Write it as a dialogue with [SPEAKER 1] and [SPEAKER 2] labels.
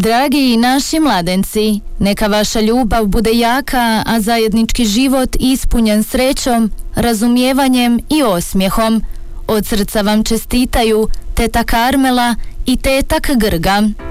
[SPEAKER 1] Dragi naši mladenci, neka vaša ljubav bude jaka, a zajednički život ispunjen srećom, razumijevanjem i osmijehom. Od srca vam čestitaju teta Karmela i tetak Grga.